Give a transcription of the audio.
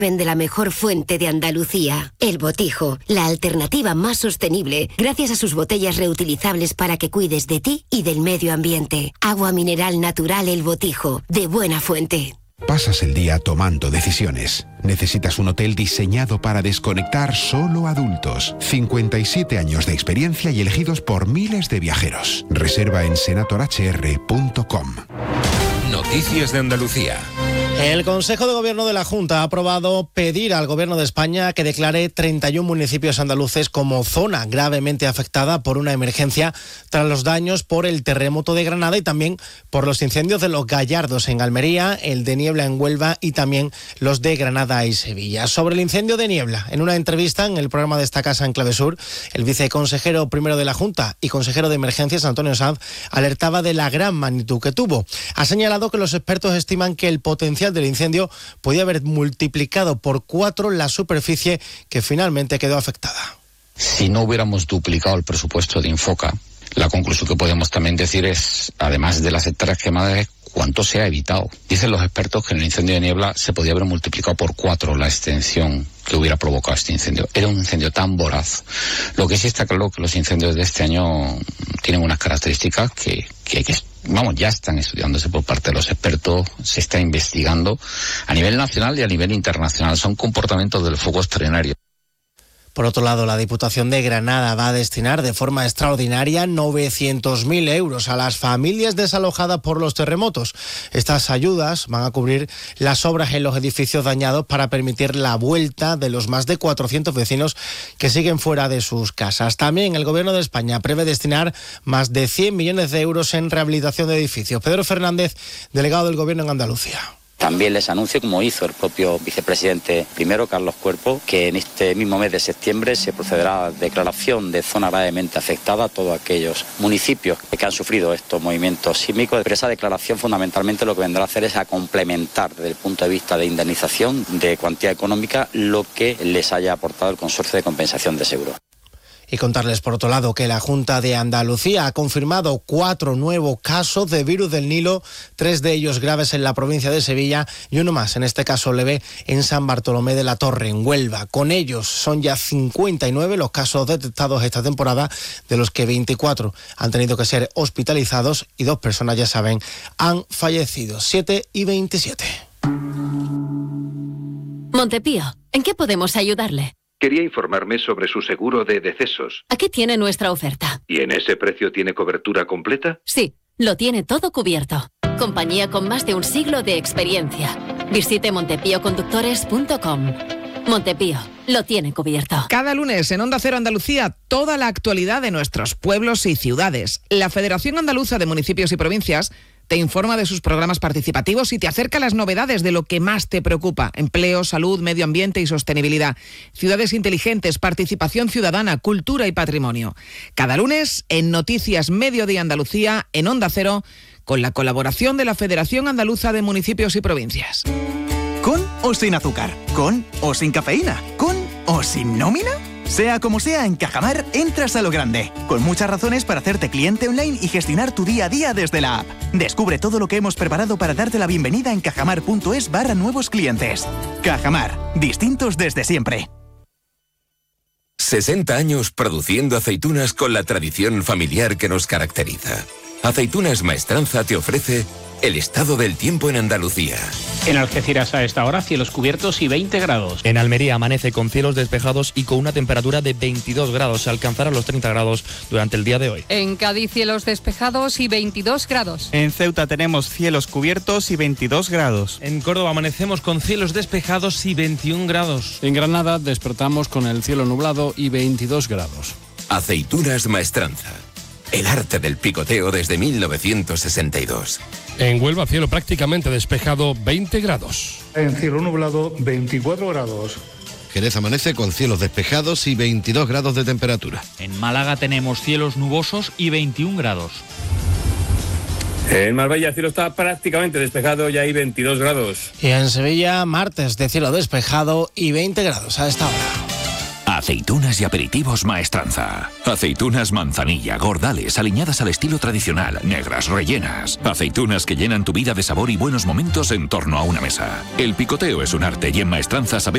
de la mejor fuente de Andalucía, El Botijo, la alternativa más sostenible gracias a sus botellas reutilizables para que cuides de ti y del medio ambiente. Agua mineral natural El Botijo, de buena fuente. Pasas el día tomando decisiones. Necesitas un hotel diseñado para desconectar solo adultos. 57 años de experiencia y elegidos por miles de viajeros. Reserva en senatorhr.com. Noticias de Andalucía. El Consejo de Gobierno de la Junta ha aprobado pedir al Gobierno de España que declare 31 municipios andaluces como zona gravemente afectada por una emergencia tras los daños por el terremoto de Granada y también por los incendios de Los Gallardos en Almería, el de Niebla en Huelva y también los de Granada y Sevilla. Sobre el incendio de Niebla, en una entrevista en el programa de esta casa en Clave Sur, el viceconsejero primero de la Junta y consejero de Emergencias, Antonio Sanz, alertaba de la gran magnitud que tuvo. Ha señalado que los expertos estiman que el potencial del incendio podía haber multiplicado por 4 la superficie que finalmente quedó afectada. Si no hubiéramos duplicado el presupuesto de Infoca, la conclusión que podemos también decir es, además de las hectáreas quemadas, cuánto se ha evitado. Dicen los expertos que en el incendio de Niebla se podía haber multiplicado por 4 la extensión que hubiera provocado este incendio. Era un incendio tan voraz. Lo que sí está claro que los incendios de este año tienen unas características que ya están estudiándose por parte de los expertos, se está investigando a nivel nacional y a nivel internacional. Son comportamientos del fuego extraordinario. Por otro lado, la Diputación de Granada va a destinar de forma extraordinaria 900.000 euros a las familias desalojadas por los terremotos. Estas ayudas van a cubrir las obras en los edificios dañados para permitir la vuelta de los más de 400 vecinos que siguen fuera de sus casas. También el Gobierno de España prevé destinar más de 100 millones de euros en rehabilitación de edificios. Pedro Fernández, delegado del Gobierno en Andalucía. También les anuncio, como hizo el propio vicepresidente primero, Carlos Cuerpo, que en este mismo mes de septiembre se procederá a declaración de zona gravemente afectada a todos aquellos municipios que han sufrido estos movimientos sísmicos. Pero esa declaración fundamentalmente lo que vendrá a hacer es a complementar desde el punto de vista de indemnización de cuantía económica lo que les haya aportado el Consorcio de Compensación de Seguros. Y contarles, por otro lado, que la Junta de Andalucía ha confirmado 4 nuevos casos de virus del Nilo, 3 de ellos graves en la provincia de Sevilla y uno más, en este caso leve, en San Bartolomé de la Torre, en Huelva. Con ellos son ya 59 los casos detectados esta temporada, de los que 24 han tenido que ser hospitalizados y 2 personas, ya saben, han fallecido. 7:27. Montepío, ¿en qué podemos ayudarle? Quería informarme sobre su seguro de decesos. Aquí tiene nuestra oferta. ¿Y en ese precio tiene cobertura completa? Sí, lo tiene todo cubierto. Compañía con más de un siglo de experiencia. Visite montepíoconductores.com. Montepío, lo tiene cubierto. Cada lunes en Onda Cero Andalucía, toda la actualidad de nuestros pueblos y ciudades. La Federación Andaluza de Municipios y Provincias te informa de sus programas participativos y te acerca las novedades de lo que más te preocupa: empleo, salud, medio ambiente y sostenibilidad, ciudades inteligentes, participación ciudadana, cultura y patrimonio. Cada lunes en Noticias Mediodía Andalucía, en Onda Cero, con la colaboración de la Federación Andaluza de Municipios y Provincias. ¿Con o sin azúcar? ¿Con o sin cafeína? ¿Con o sin nómina? Sea como sea, en Cajamar entras a lo grande, con muchas razones para hacerte cliente online y gestionar tu día a día desde la app. Descubre todo lo que hemos preparado para darte la bienvenida en cajamar.es/nuevos clientes. Cajamar, distintos desde siempre. 60 años produciendo aceitunas con la tradición familiar que nos caracteriza. Aceitunas Maestranza te ofrece el estado del tiempo en Andalucía. En Algeciras a esta hora, cielos cubiertos y 20 grados. En Almería amanece con cielos despejados y con una temperatura de 22 grados. Se alcanzará los 30 grados durante el día de hoy. En Cádiz, cielos despejados y 22 grados. En Ceuta tenemos cielos cubiertos y 22 grados. En Córdoba amanecemos con cielos despejados y 21 grados. En Granada despertamos con el cielo nublado y 22 grados. Aceitunas Maestranza. El arte del picoteo desde 1962. En Huelva, cielo prácticamente despejado, 20 grados. En cielo nublado, 24 grados. Jerez amanece con cielos despejados y 22 grados de temperatura. En Málaga tenemos cielos nubosos y 21 grados. En Marbella el cielo está prácticamente despejado y hay 22 grados. Y en Sevilla, martes de cielo despejado y 20 grados a esta hora. Aceitunas y aperitivos Maestranza. Aceitunas manzanilla, gordales, aliñadas al estilo tradicional, negras, rellenas. Aceitunas que llenan tu vida de sabor y buenos momentos en torno a una mesa. El picoteo es un arte y en Maestranza sabemos